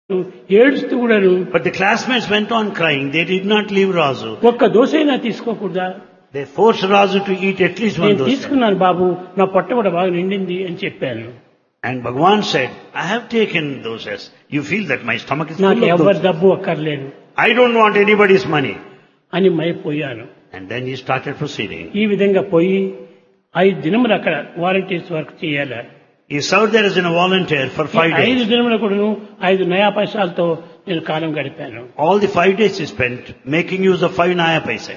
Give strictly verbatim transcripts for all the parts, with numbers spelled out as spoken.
ఏడుస్తూ కూడాను But the classmates went on crying. They did not leave Razu. ఒక్క దోశైనా తీసుకోకూడదా? They forced Razu to eat at least one నేను dosa. తీసుకున్నాను బాబు, నా పొట్ట కూడా బాగా నిండింది అని చెప్పాను. And Bhagavan said, I have taken dosas. You feel that my stomach is నాకు full of ఎవరి dosas. డబ్బు అక్కర్లేదు I don't want anybody's money. అని మైపోయాను. And then he started proceeding. ఈ విధంగా పోయి ఐదు దినములు అక్కడ వాలంటీర్స్ వర్క్ చేయాలి. He served there as a volunteer for five ఐదు days. దినముల కూడాను ఐదు నయా పైసలతో నేను కాలం గడిపాను. All the five days he spent making use of five naya paise.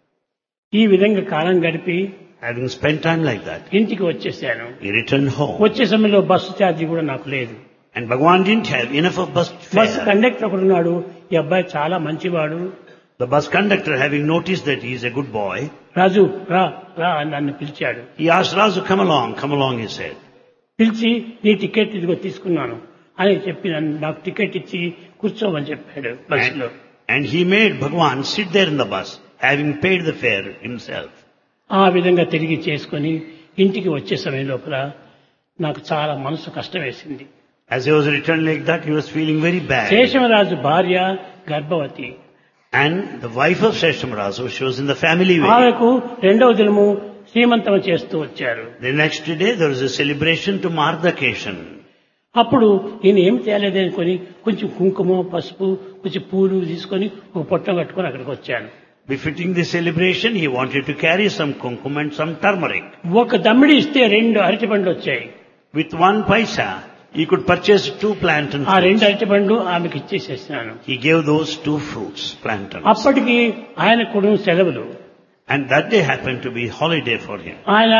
ఈ విధంగా కాలం గడిపి Having spent time like that, ఇంటికి వచ్చేసాను. he returned home. వచ్చే సమయంలో బస్సు ఛార్జీ కూడా నాకు లేదు. And Bhagavan didn't have enough of bus bus fare. Conductor ఒకడు ఉన్నాడు, ఈ అబ్బాయి చాలా మంచివాడు, The bus conductor, having noticed that he is a good boy, రాజు రా రా అని నన్ను పిలిచాడు. he asked Razu, come along, come along, he said. పిలిచి నీ టికెట్ ఇదిగో తీసుకున్నాను అని చెప్పి నన్ను నాకు టికెట్ ఇచ్చి కూర్చోమని చెప్పాడు బస్సులో. And, and he made Bhagavan sit there in the bus, having paid the fare himself. ఆ విధంగా తిరిగి చేసుకొని ఇంటికి వచ్చే సమయం లోపల నాకు చాలా మనసు కష్టం వేసింది. As he was returning like that, he was feeling very bad. Seshamaraju భార్య గర్భవతి. And the wife of Seshamarazu, she was in the family way. ఆమెకు రెండవ దినము శ్రీమంతం చేస్తూ వచ్చారు. The next day, there was a celebration to mark the occasion. అప్పుడు నేను ఏం తేలేదని అనుకొని కొంచెం కుంకుమ పసుపు కొంచెం పూలు తీసుకొని ఒక పొట్టం కట్టుకొని అక్కడికి వచ్చాను. Befitting the celebration, he wanted to carry some kumkum and some turmeric. ఒక దమ్మిడి ఇస్తే రెండు అరటిపండ్లు వచ్చాయి. With one paisa, he could purchase two plantain ఆ రెండు fruits. అరటిపండ్లు ఆమెకి ఇచ్చేసేసినాను. He gave those two fruits, plantains. అప్పటికి ఆయన కూడా సెలవులు. And that day happened to be holiday for him. ఆయన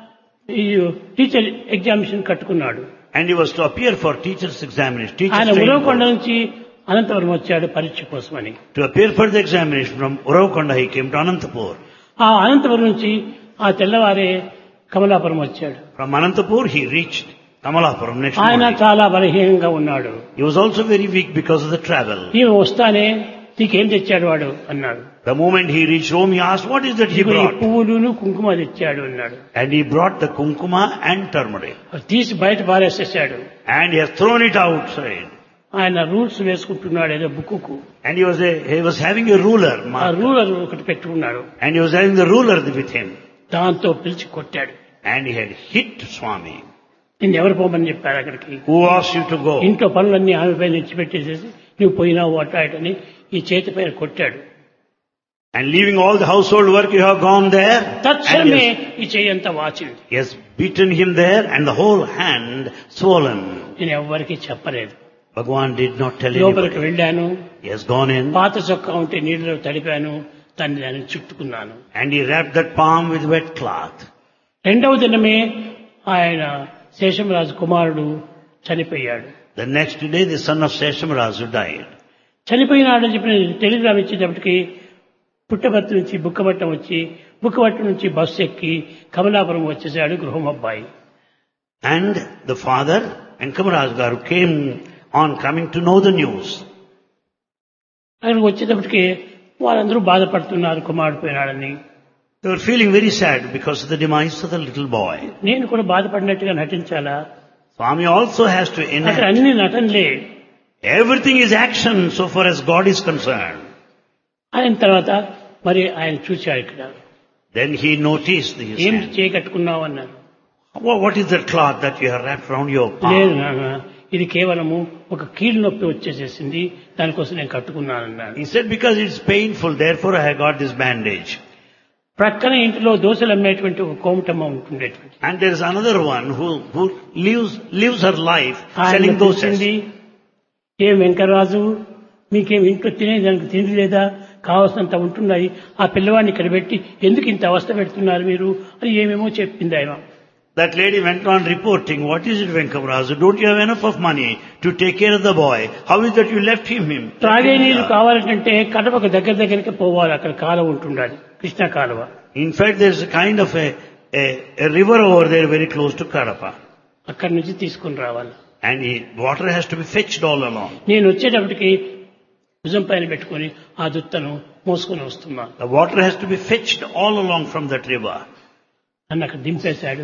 ఈ టీచర్ ఎగ్జామినేషన్ కట్టుకున్నాడు. And he was to appear for teacher's examination. Teacher's ఆయన training ఉరవకొండ course. నుంచి అనంతపురం వచ్చాడు పరీక్ష కోసమని. To appear for the examination from Uravkonda, he came to Anantapur. ఆ అనంతపురం నుంచి ఆ తెల్లవారే కమలాపురం వచ్చాడు. From Anantapur, he reached Kamalapuram next ఆయన morning. చాలా బలహీనంగా ఉన్నాడు. He was also very weak because of the travel. ఈమె వస్తానే నీకేం తెచ్చాడు వాడు అన్నాడు. The moment he reached home, he asked, what is that he ఇదిగో ఈ brought? పువ్వులును కుంకుమ తెచ్చాడు అన్నాడు. And he brought the kumkuma and turmeric. అది తీసి బయట పారేసేసాడు. And he has thrown it outside. ఆయన రూల్స్ వేసుకుంటున్నాడు ఏదో బుక్కుకు. And he was a, he was having a ruler, ఆ marker. రూలర్ ఒకటి పెట్టుకున్నాడు. And he was having the ruler with him. దాంతో పిలిచి కొట్టాడు. And he had hit Swami. నిన్ను ఎవరు పోమని చెప్పారు అక్కడికి? Who asked you to go? ఇంట్లో పనులన్నీ ఆమె పైన ఇచ్చిపెట్టేసేసి నువ్వు పోయినావు అటాటని ఈ చేతి పైన కొట్టాడు. And leaving all the household work, you have gone there. And తక్షణమే he has, ఈ చెయ్యి అంతా వాచింది. he has beaten him there and the whole hand swollen. నేను ఎవ్వరికీ చెప్పలేదు. Bhagavan did not tell లోపలికి anybody. వెళ్ళాను. He has gone in పాత చొక్కా ఉంటే నీళ్ళలో తడిపాను, దాన్ని దాన్ని చుట్టుకున్నాను. and he wrapped that palm with wet cloth. రెండవ దినమే ఆయన శేషమరాజు కుమారుడు చనిపోయాడు. The next day, the son of Seshamarazu died. చనిపోయినాడని చెప్పిన టెలిగ్రామ్ ఇచ్చేటప్పటికి పుట్టపర్తి నుంచి బుక్కపట్నం వచ్చి బుక్కపట్నం నుంచి బస్సు ఎక్కి కమలాపురం వచ్చేసాడు గృహం అబ్బాయి. And the father and Kamaraj Garu came on coming to know the news. అక్కడికి వచ్చేటప్పటికి వాళ్ళందరూ బాధపడుతున్నారు కుమారుడు పోయినాడని. They were feeling very sad because of the demise of the little boy. నేను కూడా బాధపడినట్టుగా నటించాలా? Swami also has to అక్కడ enact. అన్ని నటనలే. Everything is action so far as God is concerned. అయిన తర్వాత మరి ఆయన చూశాడు ఇక్కడ. Then he noticed his ఏం hand. చేయకట్టుకున్నావు అన్నారు. Wha- What is that cloth that you have wrapped around your లేదు palm? నాన్న, ఇది కేవలము ఒక కీళ్ళు నొప్పి వచ్చేసేసింది, దానికోసం నేను కట్టుకున్నానన్నాను. He said, because it's painful, therefore I have got this bandage. ప్రక్కన ఇంటిలో దోశలు అమ్మేటువంటి ఒక కోమటమ్మ ఉంటుండేటువంటి And there is another one who, who lives, lives her life ఆయన selling dosas. పిలిచింది, ఏం వెంకటరాజు మీకేం ఇంట్లో తినేదానికి తిండి లేదా, కావాల్సినంత ఉంటున్నాయి, ఆ పిల్లవాడిని ఇక్కడ పెట్టి ఎందుకు ఇంత అవస్థ పెడుతున్నారు మీరు అని ఏమేమో చెప్పింది ఆయన. That lady went on reporting, what is it, Venkavarazu? Don't you have enough of money to take care of the boy? How is that you left him? him? త్రాగే నీళ్లు కావాలంటే కడపకు దగ్గర దగ్గరికి పోవాలి, అక్కడ కాలువ ఉంటుండాలి, కృష్ణా కాలువ. In fact, there's a kind of a, a, a river over there very close to Kadapa. అక్కడి నుంచి తీసుకుని రావాలి. And he, water has to be fetched all along. నేను వచ్చేటప్పటికి భుజం పైన పెట్టుకుని ఆ దుత్తను మోసుకొని వస్తున్నాను. The water has to be fetched all along from that river. నన్ను అక్కడ దింపేశాడు.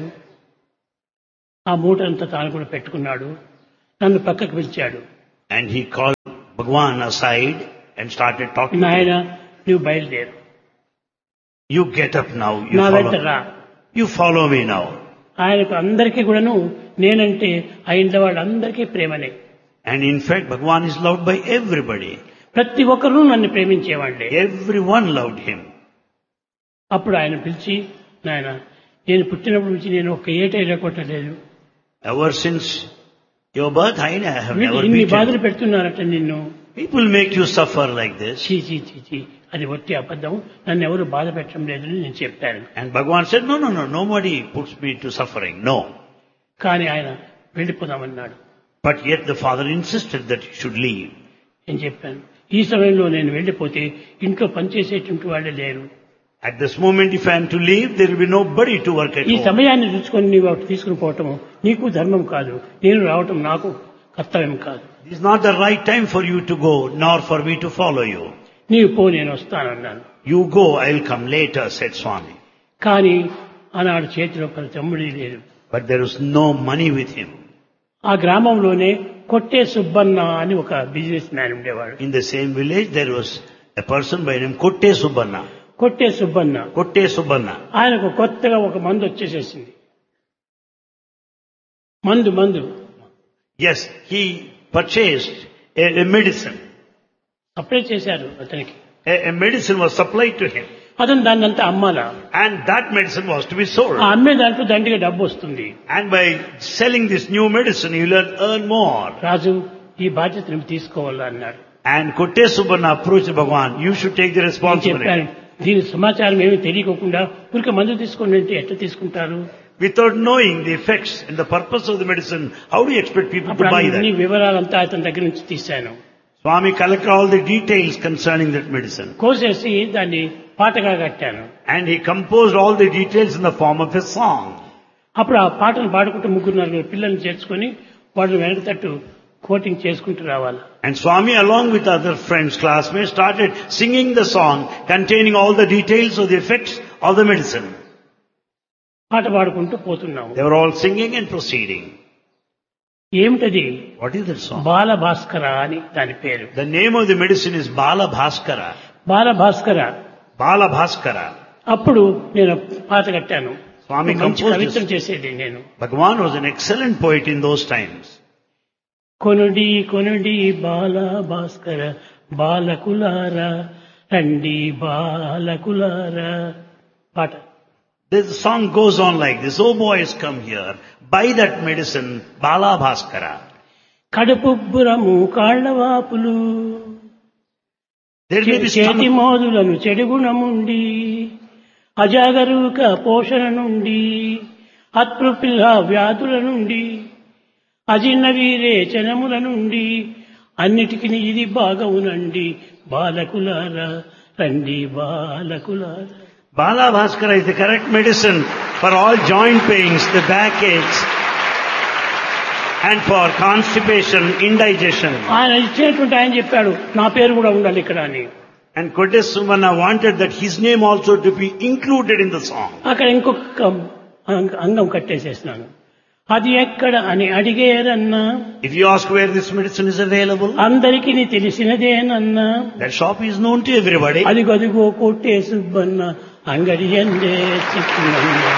ఆ మూట అంతా తాను కూడా పెట్టుకున్నాడు. నన్ను పక్కకు పిలిచాడు. And he called Bhagwan aside and started talking to నాయన him. నువ్వు బయలుదేరు, You get up now. You నా వెంట follow, రా. you follow me now. ఆయనకు అందరికీ కూడాను నేనంటే ఆ ఇంట్లో వాళ్ళందరికీ ప్రేమనే. And in fact, Bhagwan is loved by everybody. ప్రతి ఒక్కరూ నన్ను ప్రేమించేవాళ్లే. Everyone loved him. అప్పుడు ఆయన పిలిచి, నాయన నేను పుట్టినప్పటి నుంచి నేను ఒక్క ఏటైనా కొట్టలేదు, Ever since your birth, I have వీళ్ళు never ఇన్ని beaten బాధలు you. పెడుతున్నారట నిన్ను. People make you suffer like this. చీ చీ చీ చీ అది ఒట్టి అబద్ధం, నన్ను ఎవరు బాధ పెట్టడం లేదని నేను చెప్పాను. And Bhagwan said, no, no, no, nobody puts me to suffering. No. కానీ ఆయన వెళ్ళిపోదామన్నాడు. But yet the father insisted that he should leave. నేను చెప్పాను, ఈ సమయంలో నేను వెళ్ళిపోతే ఇంట్లో పనిచేసేటువంటి వాళ్ళే లేరు. At this moment, if I am to leave, there will be nobody to work at ఈ home. సమయాన్ని చూసుకొని నీవు అటు తీసుకుని పోవటం నీకు ధర్మం కాదు, నేను రావటం నాకు కర్తవ్యం కాదు. It is not the right time for you to go, nor for me to follow you. నీవు పో, నేను వస్తానన్నాను. You go, I will come later, said Swami. కానీ ఆనాడు చేతిలో పది తమ్ముడి లేదు. But there was no money with him. ఆ గ్రామంలోనే కొట్టే సుబ్బన్న అని ఒక బిజినెస్ మ్యాన్ ఉండేవాడు. In the same village, there was a person by name Kotte Subbanna. కొట్టే సుబ్బన్న Kotte Subbanna. ఆయనకు కొత్తగా ఒక మందు వచ్చేసేసింది. మందు మందు Yes, he purchased a, a medicine. Supply చేశారు అతనికి. A, a medicine was supplied to him. అతను దాన్ని అంతా అమ్మాలా. And that medicine was to be sold. ఆ అమ్మే దాంట్లో దండిగా డబ్బు వస్తుంది. And by selling this new medicine, you will earn more. రాజు ఈ బాధ్యతను తీసుకోవాలా అన్నాడు. And Kotte Subbanna approached Bhagwan, you should take the నేను responsibility. చెప్పాను, దీని సమాచారం ఏమీ తెలియకోకుండా ఊరికే మందు తీసుకోండి అంటే ఎట్లా తీసుకుంటారు? Without knowing the effects and the purpose of the medicine, how do you expect people to అప్పుడు buy అన్ని that? వివరాలంతా అతని దగ్గర నుంచి తీశాను. Swami collected all the details concerning that medicine. కోసేసి దాన్ని పాటగా కట్టాను. And he composed all the details in the form of a song. అప్పుడు ఆ పాటను పాడుకుంటూ ముగ్గురు నలుగురు పిల్లల్ని చేర్చుకొని వాళ్ళు వెనక తట్టు కోటింగ్ చేసుకుంటూ రావాలి. And Swami, along with other friends, classmates, started singing the song containing all the details of the effects of the medicine. పాట పాడుకుంటూ పోతున్నాము. They were all singing and proceeding. ఏమిటది? What is that song? బాల భాస్కర అని దాని పేరు. The name of the medicine is Bala Bhaskara. Bala Bhaskara. Bala Bhaskara. అప్పుడు నేను పాట కట్టాను. Swami మంచి composed కవిత్వం this. చేసేది నేను. Bhagwan was an excellent poet in those times. కొనుడి కొనుడి బాల భాస్కర బాలకులారా రండి బాలకులారా పాట. This song goes on like this. Oh boys, come here. Buy that medicine, Bala Bhaskara. కడుపుబ్బురము కాళ్లవాపులు There may be చేతి stomach, మోదులను చెడుగుణముండి అజాగరూక పోషణ నుండి అతృపిల్ల వ్యాధుల నుండి అజిన్న వీరేచనముల నుండి అన్నిటికీ ఇది బాగవునండి బాలకులారా రండి బాలకులారా. Bala Bhaskara is the correct medicine for all joint pains, the backaches, and for constipation, indigestion. ఆయన ఇచ్చినటువంటి ఆయన చెప్పాడు నా పేరు కూడా ఉండాలి ఇక్కడ అని. And Kotte Subbanna wanted that his name also to be included in the song. అక్కడ ఇంకొక అంగ- అంగం కట్టేసేసినాను. అది ఎక్కడ అని అడిగేరన్నా If you ask where this medicine is available, అందరికీ తెలిసినదేనన్నా that shop is known to everybody. అది గదిగో కొట్టే సుబ్బన్న అంగడి ఎందే చిక్కునన్నా.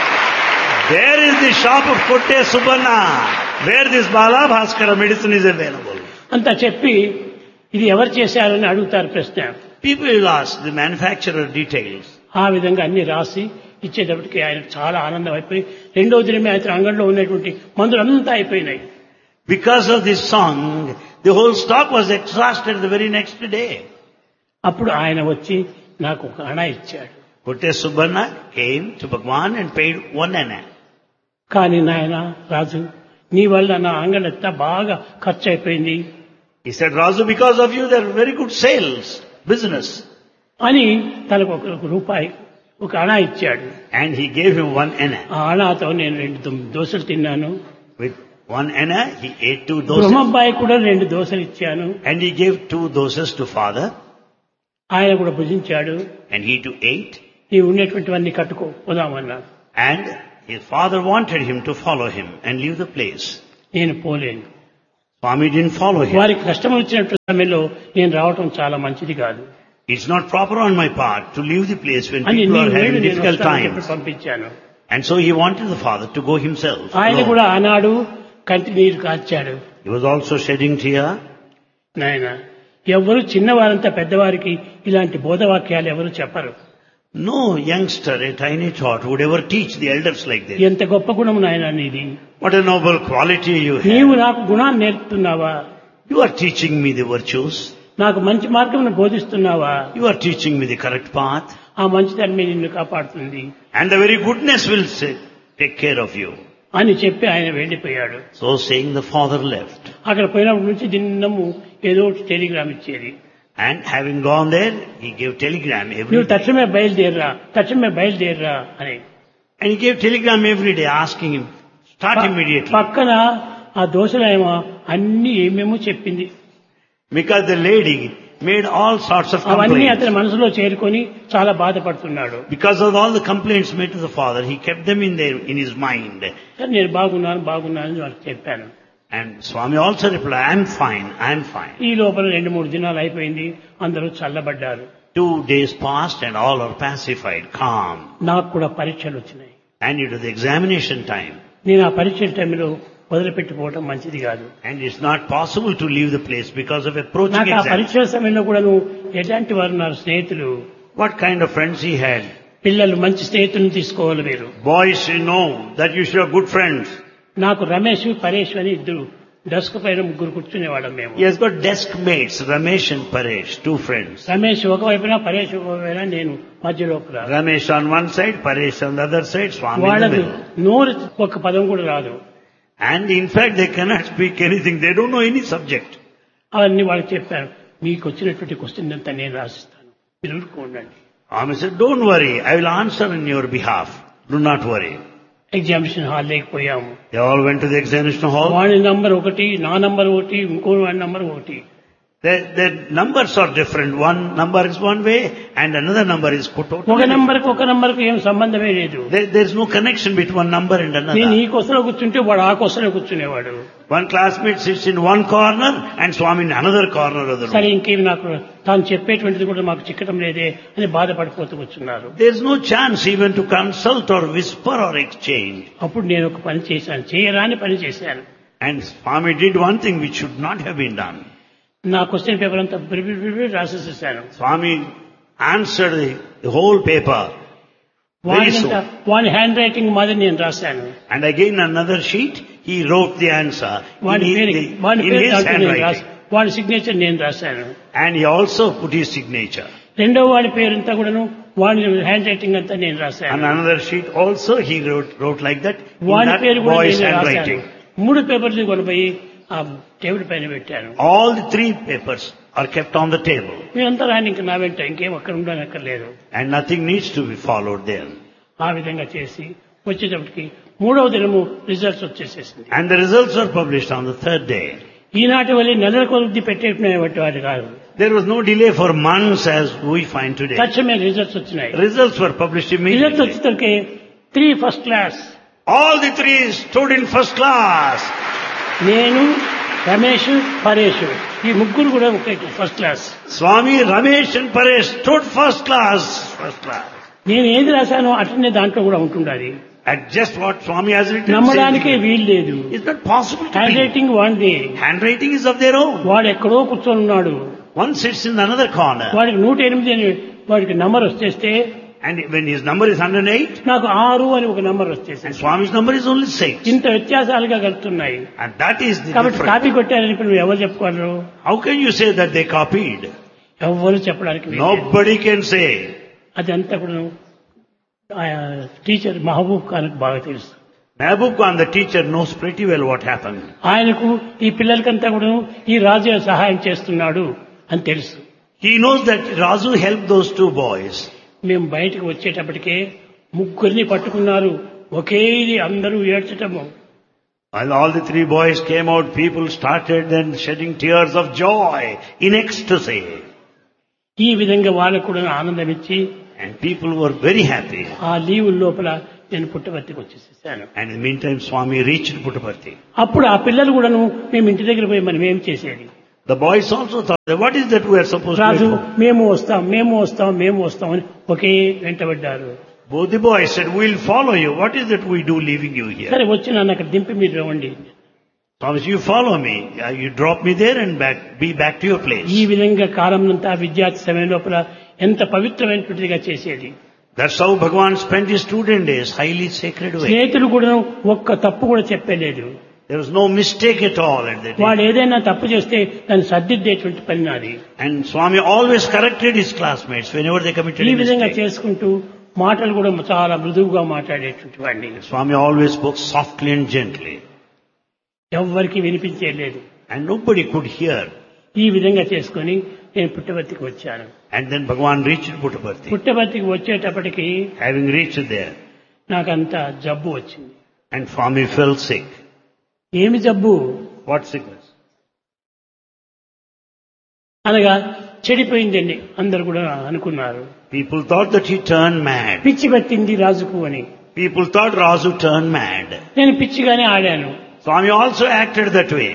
There is the shop of Kotte Subbanna, where this Bala Bhaskara medicine is available. అంతా చెప్పి ఇది ఎవరు చేశారని అడుగుతారు ప్రశ్న. People will ask the manufacturer details. ఆ విధంగా అన్ని రాసి ఇచ్చేటప్పటికి ఆయన చాలా ఆనందం అయిపోయి రెండో దినమే ఆయన అంగడిలో ఉన్నటువంటి మందులు అంతా అయిపోయినాయి. Because of this song, the whole stock was exhausted the very next day. అప్పుడు ఆయన వచ్చి నాకు ఒక అణ ఇచ్చాడు. Kotte Subbanna came to Bhagwan and paid one anna. కానీ నాయన రాజు నీ వల్ల నా అంగడంతా బాగా ఖర్చు అయిపోయింది He said, Razu, because of you there are very good sales, business. అని తనకు ఒక ఒక రూపాయి ఒక అణ ఇచ్చాడు. And he gave him one anna. ఆ అణతో నేను రెండు దో- దోశలు తిన్నాను. With one anna, he ate two doses. గృహమ్మాయి కూడా రెండు దోశలు ఇచ్చాను. And he gave two doses to father. ఆయన కూడా భుజించాడు. And he too ate. నీ ఉండేటువంటివన్నీ కట్టుకో పోదామన్నాడు. And his father wanted him to follow him and leave the place. నేను పోలేను. Swami didn't follow him. వారికి కష్టం వచ్చినట్టు సమయంలో నేను రావటం చాలా మంచిది కాదు It's not proper on my part to leave the place when అని people are నేను having difficult వస్తానని చెప్పి times. పంపించాను. And so he wanted the father to go himself. ఆయన alone. కూడా ఆనాడు కంటి నీరు కార్చాడు. He was also shedding tear. నాయన ఎవరు చిన్నవారంతా పెద్దవారికి ఇలాంటి బోధవాక్యాలు ఎవరు చెప్పరు. No youngster, a tiny tot, would ever teach the elders like this. ఎంత గొప్ప గుణము నాయన నీది. What a noble quality you నీవు have. నాకు గుణాన్ని నేర్పుతున్నావా, You are teaching me the virtues. నాకు మంచి మార్గమును బోధిస్తున్నావా, You are teaching me the correct path. ఆ మంచిదాన్ని నిన్ను కాపాడుతుంది And the very goodness will say, take care of you. అని చెప్పి ఆయన వెళ్లిపోయాడు. So saying, the father left. అక్కడ పోయినప్పటి నుంచి దిన్నము ఏదో ఒకటి టెలిగ్రామ్ ఇచ్చేది. And having gone there, he gave telegram every నువ్వు day. తక్షణమే బయలుదేరరా, తక్షణమే బయలుదేరరా అని. And he gave telegram every day asking him, start ప- immediately. పక్కన ఆ దోశలేమో అన్ని ఏమేమో చెప్పింది. Because the lady made all sorts of అవన్నీ complaints. అతని మనసులో చేరుకొని చాలా బాధపడుతున్నాడు. Because of all the complaints made to the father, he kept them in there, in his mind. కానీ నేను బాగున్నాను బాగున్నాను అని వాళ్ళకి చెప్పాను. And Swami also replied, I am fine, I am fine. ఈ లోపల రెండు మూడు దినాలు అయిపోయింది, అందరూ చల్లబడ్డారు. Two days passed and all are pacified, calm. నాకు కూడా పరీక్షలు వచ్చినాయి. And it was the examination time. నేను ఆ పరీక్షల టైంలో వదిలిపెట్టిపోవటం మంచిది కాదు. And it's not possible to leave the place because of approaching నాకు ఆ exam. పరీక్షల సమయంలో కూడా నువ్వు ఎలాంటి వారు ఉన్నారు స్నేహితులు, What kind of friends he had? పిల్లలు మంచి స్నేహితులను తీసుకోవాలి మీరు. Boys, you know that you should have good friends. నాకు రమేష్ పరేష్ అని ఇద్దరు డెస్క్ పైన ముగ్గురు కూర్చునేవాళ్ళం మేము. He has got desk mates, Ramesh and Paresh, two friends. Ramesh ఒకవైపున పరేష్ ఒకవైపున నేను మధ్యలోకి రా. Ramesh on one side, Paresh on the other side, Swami in the వాళ్ళకు middle. నోరు ఒక పదం కూడా రాదు. And in fact, they cannot speak anything. They don't know any subject. అవన్నీ వాళ్ళకి చెప్పాను. మీకు వచ్చినటువంటి క్వశ్చన్ అంతా నేను రాసిస్తాను, మీరు ఊరుకోండి. Swami said, don't worry, I will answer in your behalf. Do not worry. Examination hall లేకపోయాము. They all went to the examination hall. వాడి నంబర్ ఒకటి, నా నంబర్ ఒకటి, ఇంకో వాడి నంబర్ ఒకటి. Their, their numbers are different. One number is one way and another number is put out. ఒక number కి ఒక నంబర్ కి ఏం సంబంధమే లేదు. There, there is no connection between one number and నేను another. ఈ కొసలో కూర్చుంటే వాడు ఆ కొసలో కూర్చునేవాడు. One classmate sits in one corner and Swami in another corner of the సరే room. ఇంకేమి నాకు తాను చెప్పేటువంటిది కూడా మాకు చిక్కటం లేదే అని బాధపడిపోతూ వచ్చున్నారు. There is no chance even to consult or whisper or exchange. అప్పుడు నేను ఒక పని చేశాను, చేయరాని పని చేశాను. And Swami did one thing which should not have been done. నా క్వశ్చన్ పేపర్ అంతా బిరిబిరి రాసేసేసాను. Swami answered the, the whole paper. Very soon. వాడి హ్యాండ్ రైటింగ్ మాదిరి నేను రాశాను. And again another sheet, he wrote the answer in వాడి పేరు his, వాడి in పేరు his దాంట్లో నేను రాసి handwriting. వాడి సిగ్నేచర్ నేను రాశాను. And he also put his signature. రెండో వాడి పేరంతా కూడాను వాడి హ్యాండ్ రైటింగ్ అంతా నేను On రాశాను. another sheet also he wrote, wrote like that in వాడి that పేరు కూడా boy's నేను రాశాను. handwriting. మూడు పేపర్లు కొనిపోయి ఆ టేబుల్ పైన పెట్టాను. All the three papers are kept on the table. మీరంతా రాని ఇంకా నా వెంట ఇంకేం అక్కడ ఉండనక్కర్లేదు. And nothing needs to be followed there. ఆ విధంగా చేసి వచ్చేటప్పటికి మూడవ దినము results వచ్చేసేసింది. And the results were published on the third day. ఈనాటి వల్ల నెలల కొద్ది పెట్టేటువంటి వాటి కాదు. There was no delay for months as we find today. తక్షణమే రిజల్ట్స్ వచ్చినాయి. Results were published results immediately. వచ్చేసరికి three first class. All the three stood in first class. నేను, రమేష్, పరేష్ ఈ ముగ్గురు కూడా ఒక first class. Swami, Ramesh and Paresh stood first class. First class. నేను ఏది రాశానో అట్లనే దాంట్లో కూడా ఉంటుండాలి. At just what Swami has written. నమ్మడానికే same thing. వీలు లేదు. It's not possible to hand believe. Writing వాడిది. Handwriting is of their own. వాడు ఎక్కడో కూర్చొని ఉన్నాడు. One sits in another corner. వాడికి నూట ఎనిమిది అని వాడికి నంబర్ వచ్చేస్తే And when his number is one hundred eight, నాకు ఆరు అని ఒక నంబర్ వచ్చేసింది. and Swami's number is only six. ఇంత వ్యత్యాసాలుగా కలుగుతున్నాయి. And that is the కాబట్టి difference. కాపీ కొట్టారని ఇప్పుడు నువ్వు ఎవరు చెప్పుకోరు? How can you say that they copied? ఎవరు చెప్పడానికి వీలు లేదు. Nobody can say. అదంతా కూడా టీచర్ మహబూబ్ ఖాన్ బాగా తెలుసు. Mehboob Khan, the teacher, knows pretty well what happened. ఆయనకు ఈ పిల్లలకంతా కూడా ఈ రాజు సహాయం చేస్తున్నాడు అని తెలుసు. He knows that Razu helped those two boys. మేము బయటకు వచ్చేటప్పటికే ముగ్గురిని పట్టుకున్నారు. ఒకే ఇది అందరూ ఏడ్చటము. While all the three boys came out, people started then shedding tears of joy in ecstasy. ఈ విధంగా వాళ్ళకు కూడా ఆనందం ఇచ్చి And people were very happy. ఆ లీవ్ లోపల నేను పుట్టపర్తికి వచ్చేసేసాను. And in the meantime, Swami reached Puttaparthi. అప్పుడు ఆ పిల్లలు కూడాను మేము ఇంటి దగ్గర పోయి మనం ఏం చేసేది? The boys also thought, what is that we are supposed Raju to do? మేము వస్తాం మేము వస్తాం మేము వస్తాం అని ఒకే వెంటబడ్డారు. Both the boys said, we'll follow you. What is that we do leaving you here? సరే వచ్చి నన్ను అక్కడ దింపి మీరు రండి. Thomas, you follow me. Uh, You drop me there and back, be back to your place. ఈ విధంగా కాలంనంతా విద్యార్థి సమయం లోపల ఎంత పవిత్రమైనటువంటిదిగా చేసేది. That's how Bhagavan spent his student days, highly sacred way. స్నేహితులు కూడా ఒక్క తప్పు కూడా చెప్పలేదు. There was no mistake at all at that వాడు day. ఏదైనా తప్పు చేస్తే దాన్ని సర్దిద్దేటువంటి పని నాది. And Swami always corrected his classmates whenever they committed ఈ a విధంగా mistake. చేసుకుంటూ మాటలు కూడా చాలా మృదువుగా మాట్లాడేటువంటి వాడిని. Swami always spoke softly and gently. ఎవ్వరికి వినిపించేయలేదు. And nobody could hear. ఈ విధంగా చేసుకొని నేను పుట్టపర్తికి వచ్చాను. And then Bhagavan reached Puttaparthi. పుట్టపర్తికి వచ్చేటప్పటికి Having reached there, నాకంత జబ్బు వచ్చింది. and Swami fell sick. ఏమి జబ్బు What sickness? అనగా చెడిపోయిందండి అందరు కూడా అనుకున్నారు. People thought that he turned mad. పిచ్చి పట్టింది రాజుకు అని. People thought Razu turned mad. నేను పిచ్చిగానే ఆడాను. Swami also acted that way.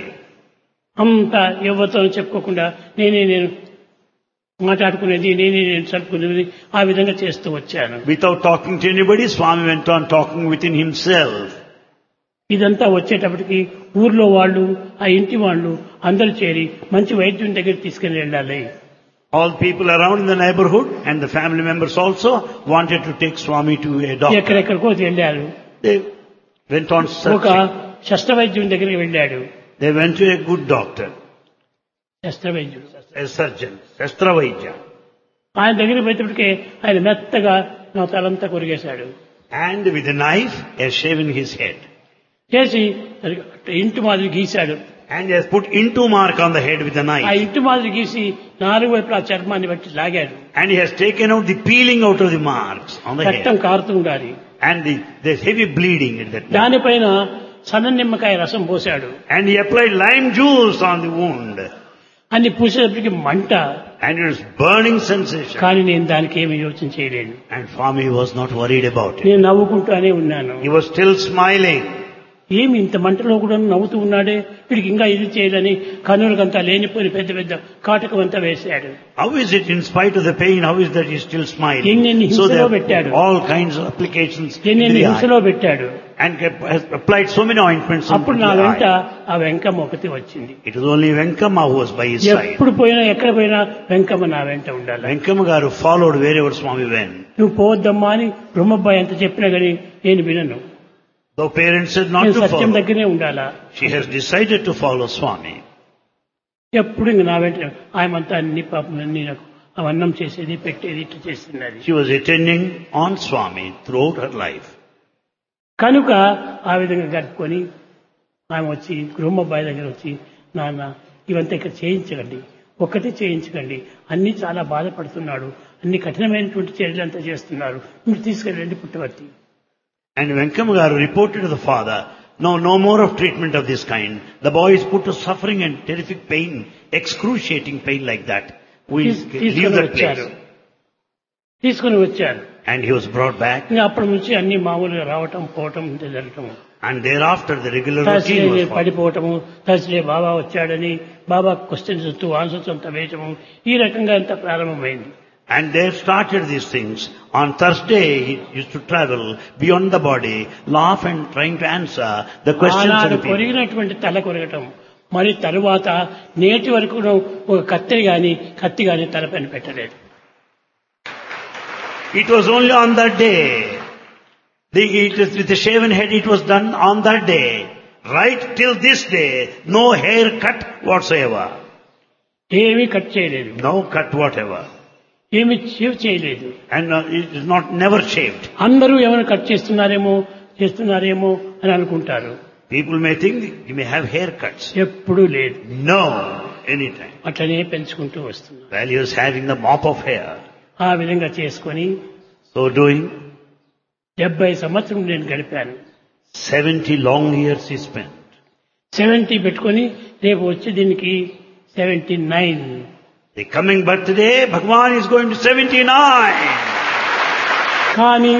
అంత ఎవరితో చెప్పుకోకుండా నేనే నేను మాట్లాడుకునేది నేనే నేను చదువుకునేది ఆ విధంగా చేస్తూ వచ్చాను. Without talking to anybody, Swami went on talking within himself. ఇదంతా వచ్చేటప్పటికి ఊర్లో వాళ్ళు ఆ ఇంటి వాళ్ళు అందరూ చేరి మంచి వైద్యుని దగ్గర తీసుకుని వెళ్ళాలి. All people around in the neighborhood and the family members also wanted to take Swami to a doctor. ఎక్కడెక్కడికో వెళ్ళారు. They went on ఒక searching. శస్త్ర వైద్యుని దగ్గరికి వెళ్ళాడు. They went to a good doctor, శస్త్ర వైద్యుడు a surgeon, Shastra Vaidya. ఆయన దగ్గరికి పోయేటప్పటికే ఆయన మెత్తగా నా తలంతా కొరిగేశాడు. And with a knife, he has shaven his head. చేసి ఇంటి మాదిరి గీశాడు. And he has put into mark on the head with a ఆ knife. ఇంటి మాదిరి గీసి నాలుగు వైపులా చర్మాన్ని బట్టి లాగాడు. And he has taken out the peeling out of the marks on the రక్తం head. కారుతూ ఉండాలి. And the, there's heavy bleeding at that time. దానిపైన సన్న నిమ్మకాయ రసం పోశాడు. And he applied lime juice on the wound. అన్ని పూసేటప్పటికి మంట. And it was burning sensation. కానీ నేను దానికి ఏమి యోచన చేయలేను. And Swami was not worried about it. నేను నవ్వుకుంటూనే ఉన్నాను. He was still smiling. ఏమి ఇంత మంటలో కూడా నవ్వుతూ ఉన్నాడే వీడికి ఇంకా ఇది చేయాలని కన్నులకంతా లేనిపోయిన పెద్ద పెద్ద కాటకం అంతా వేశాడు. How is it in spite of the pain, how is that he is still smiling? ఎన్నెన్ని So హింసలో there are పెట్టాడు. all kinds of applications in ఎన్నెన్ని the హింసలో eye. పెట్టాడు. And kept- has applied so many ointments into అప్పుడు the నా వెంట eye. ఆ వెంకమ్మ ఒకటి వచ్చింది. It was only Venkama who was by his side. ఎప్పుడు పోయినా ఎక్కడ పోయినా వెంకమ్మ నా వెంట ఉండాలి. Venkama garu followed wherever Swami went. నువ్వు పోవద్దమ్మా అని బ్రహ్మబ్బాయి ఎంత చెప్పినా గానీ నేను వినను. Though parents said not నేను to సత్యం follow, దగ్గరనే ఉండాలా. she has decided to follow Swami. ఎప్పుడు ఇంక నా వెంట ఆయమంతా అన్ని పాపం అన్ని నాకు అవన్నం చేసేది పెట్టేది ఇట్లా చేస్తున్నది. She was attending on Swami throughout her life. కనుక ఆ విధంగా గడుపుకొని ఆమె వచ్చి బ్రహ్మబ్బాయి దగ్గర వచ్చి నాన్న ఇవంతా ఇక్కడ చేయించకండి ఒక్కటే చేయించకండి అన్ని చాలా బాధపడుతున్నాడు అన్ని కఠినమైనటువంటి చర్యలంతా చేస్తున్నారు మీరు తీసుకెళ్ళండి పుట్టవర్తి. And Venkama garu reported to the father, no, no more of treatment of this kind. The boy is put to suffering and terrific pain, excruciating pain like that. We తీస్- leave తీసుకొని that వచ్చారు place. తీసుకొని వచ్చారు. And he was brought back. ఇంకా అప్పటి నుంచి అన్ని మామూలుగా రావటం పోవటం ఇంత జరగటం. And thereafter the regular Thursday routine was followed. పడిపోవటము Thursday బాబా వచ్చాడని బాబా క్వశ్చన్స్ వస్తూ ఆన్సర్స్ అంతా వేయటము ఈ రకంగా అంతా ప్రారంభమైంది. And they started these things. On Thursday, he used to travel beyond the body, laugh and trying to answer the questions of ఆనాడు the people. కొరిగినటువంటి తల కొరగటం మరి తరువాత నేటి వరకు ఒక కత్తిరి గాని కత్తి గాని తలపైన పెట్టలేదు. It was only on that day. The, it was with the shaven head it was done on that day. Right till this day, no hair cut whatsoever. ఏమీ కట్ చేయలేదు. No cut whatever. ఏమి shave చేయలేదు. And uh, it is not never shaved. అందరూ ఏమైనా cut చేస్తున్నారేమో చేస్తున్నారేమో అని అనుకుంటారు. People may think he may have haircuts. ఎప్పుడూ లేదు. No, anytime. అట్లనే పెంచుకుంటూ వస్తున్నారు. While he was having the mop of hair. ఆ విధంగా చేసుకొని So doing, డెబ్బై సంవత్సరం నేను గడిపాను. seventy long years he spent. Seventy పెట్టుకొని రేపు వచ్చే దీనికి seventy nine. The coming birthday, Bhagavan is going to seventy-nine. కానీ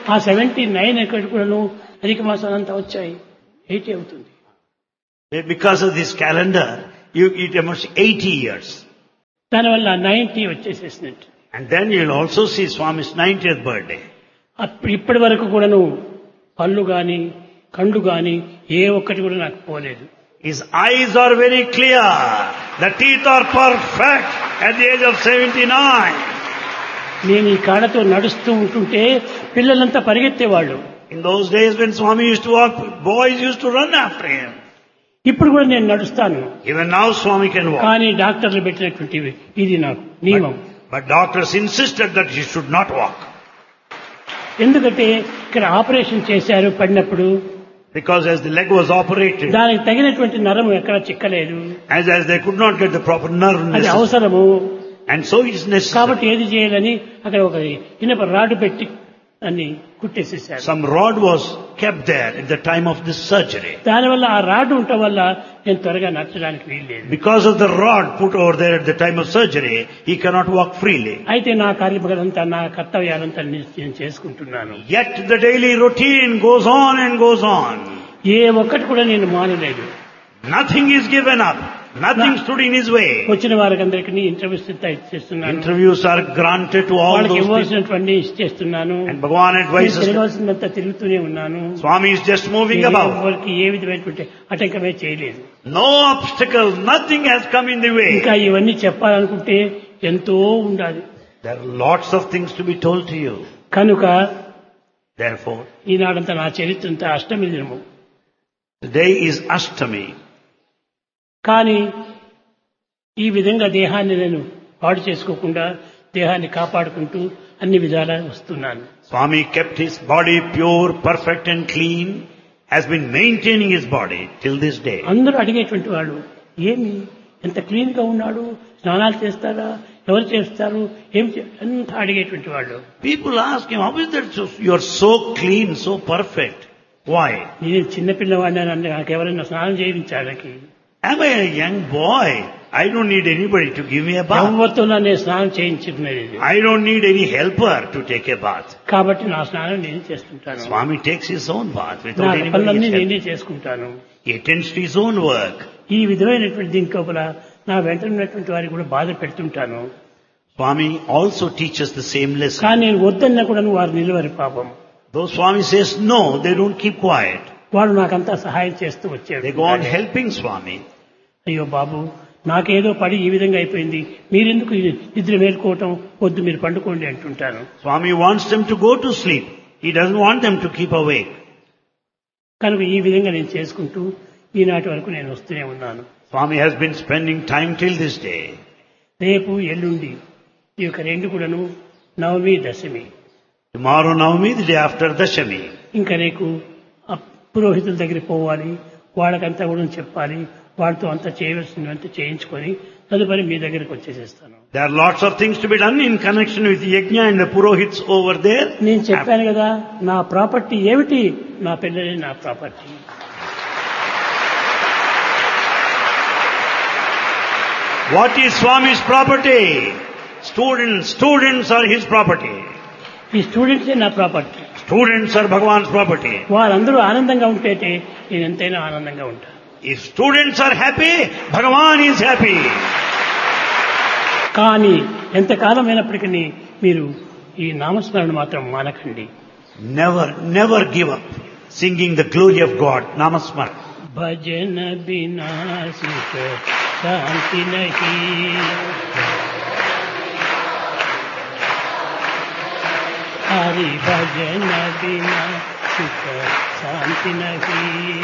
ఆ సెవెంటీ నైన్ ఎక్కడి కూడాను అధిక మాసాలు అంతా వచ్చాయి, ఎయిటీ అవుతుంది. Because of this calendar, you, it amounts eighty years. దానివల్ల ninety వచ్చేసేసినట్టు. And then you'll also see Swami's ninetieth birthday. అప్పుడు ఇప్పటి వరకు కూడాను పళ్ళు గాని కండ్లు గాని ఏ ఒక్కటి కూడా నాకు పోలేదు. His eyes are very clear. The teeth are perfect at the age of seventy-nine. నేను ఈ కాళ్ళతో నడుస్తూ ఉంటుంటే పిల్లలంతా పరిగెత్తేవాళ్ళు. In those days when Swami used to walk, boys used to run after him. ఇప్పుడు కూడా నేను నడుస్తాను. Even now Swami can walk. కానీ డాక్టర్లు పెట్టినటువంటి ఇది నాకు నియమం. But, but doctors insisted that he should not walk. ఎందుకంటే ఇక్కడ ఆపరేషన్ చేశారు పడినప్పుడు. Because as the leg was operated, దానికి తగినటువంటి నరం ఎక్కడ చిక్కలేదు. as as they could not get the proper nerve అది necessary. అవసరము. And so it is necessary. కాబట్టి ఏది చేయాలని అక్కడ ఒక ఇనప రాడ్ పెట్టి అన్ని కుట్టేసేసారు. Some rod was kept there at the time of this surgery. దానివల్ల ఆ రాడ్ ఉండటం వల్ల నేను త్వరగా నడచడానికి వీల్లేదు. Because of the rod put over there at the time of surgery, he cannot walk freely. అయితే నా కార్యక్రమాలంతా నా కర్తవ్యాలంతా నేను చేసుకుంటున్నాను. Yet the daily routine goes on and goes on. ఏ ఒక్కటి కూడా నేను మానలేదు. Nothing is given up. Nothing stood in his way. వచ్చిన వారికి అందరికీ ఇంటర్వ్యూస్ ఇచ్చేస్తున్నాను. Interviews are granted to all వాళ్ళకి those people. ఇవ్వాల్సినటువంటి ఇచ్చేస్తున్నాను. And Bhagavan advises. తిరగాల్సినంత తిరుగుతూనే ఉన్నాను. Swami is just moving about. ఎవరికి ఏ విధమైనటువంటి ఆటంకమే చేయలేదు. No obstacle. Nothing has come in the way. ఇంకా ఇవన్నీ చెప్పాలనుకుంటే ఎంతో ఉండాలి. There are lots of things to be told to you. కనుక Therefore, ఈనాడంతా నా చరిత్ర అంతా అష్టమి దినము. today is Ashtami. కానీ ఈ విధంగా దేహాన్ని నేను పాడు చేసుకోకుండా దేహాన్ని కాపాడుకుంటూ అన్ని విధాలా వస్తున్నాను. Swami kept his body pure, perfect and clean, has been maintaining his body till this day. అందరూ అడిగేటువంటి వాళ్ళు ఏమి ఎంత క్లీన్ గా ఉన్నాడు, స్నానాలు చేస్తారా, ఎవరు చేస్తారు, ఏం అంత అడిగేటువంటి వాళ్ళు. People ask him, how is that so, you are so clean, so perfect? Why? నేను చిన్నపిల్లవాడిని అంటే నాకు ఎవరైనా స్నానం చేయించాలకి. Am I a young boy? I don't need anybody to give me a bath. ఎవరితో నేను స్నానం చేయించుకునేది. I don't need any helper to take a bath. కాబట్టి నా స్నానం నేను చేసుకుంటాను. Swami takes his own bath నా without anybody's పనులన్నీ help. నేనే చేసుకుంటాను. He attends to his own work. ఈ విధమైనటువంటి దీని లోపల నా వెంట ఉన్నటువంటి వారికి కూడా బాధ పెడుతుంటాను. Swami also teaches the same lesson. కానీ నేను వద్దన్నా కూడా వారు నిలవరి పాపం. Though Swami says no, they don't keep quiet. వాడు నాకంతా సహాయం చేస్తూ వచ్చాడు. They go on helping Swami. అయ్యో బాబు, నాకేదో పడి ఈ విధంగా అయిపోయింది, మీరెందుకు నిద్ర మేల్కోవటం, వద్దు మీరు పండుకోండి అంటుంటాను. Swami wants them to go to sleep. He doesn't want them to keep awake. కనుక ఈ విధంగా నేను చేసుకుంటూ ఈనాటి వరకు నేను వస్తూనే ఉన్నాను. Swami has been spending time till this day. రేపు ఎల్లుండి ఈ యొక్క రెండు కూడాను నవమి దశమి. Tomorrow Navami, the day after Dashami. ఇంకా రేపు ఆ పురోహితుల దగ్గరికి పోవాలి, వాళ్ళకంతా కూడా చెప్పాలి, వాళ్ళతో అంతా చేయవలసినంత చేయించుకొని తదుపరి మీ దగ్గరికి వచ్చేసేస్తాను. There are lots of things to be done in connection with Yajna and the Purohits over there. నేను చెప్పాను కదా, నా ప్రాపర్టీ ఏమిటి, నా పిల్లలే నా property. What is Swami's property? Students, students are his property. ఈ స్టూడెంట్సే నా property. Students are Bhagavan's property. వారందరూ ఆనందంగా ఉంటేటే నేను ఎంతైనా ఆనందంగా ఉంటాను. If students are happy, Bhagavan is happy. కానీ ఎంతకాలం అయినప్పటికీ మీరు ఈ నామస్మరణ మాత్రం మానకండి. Never, never give up singing the glory of God. Namasmara. భజన బినా సుఖ శాంతి నహీ, హరి భజన బినా సుఖ శాంతి నహీ.